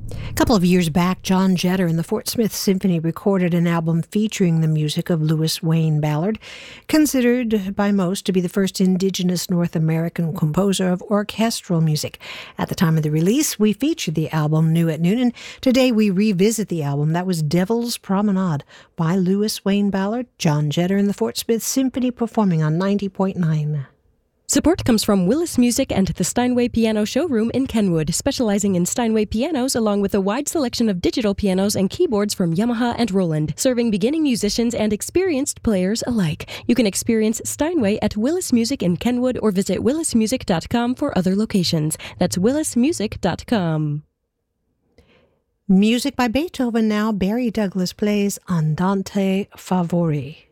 A couple of years back, John Jetter and the Fort Smith Symphony recorded an album featuring the music of Louis Wayne Ballard, considered by most to be the first indigenous North American composer of orchestral music. At the time of the release, we featured the album New at Noon, and today we revisit the album. That was Devil's Promenade by Louis Wayne Ballard, John Jetter and the Fort Smith Symphony performing on 90.9. Support comes from Willis Music and the Steinway Piano Showroom in Kenwood, specializing in Steinway pianos along with a wide selection of digital pianos and keyboards from Yamaha and Roland, serving beginning musicians and experienced players alike. You can experience Steinway at Willis Music in Kenwood or visit willismusic.com for other locations. That's willismusic.com. Music by Beethoven now. Barry Douglas plays Andante Favori.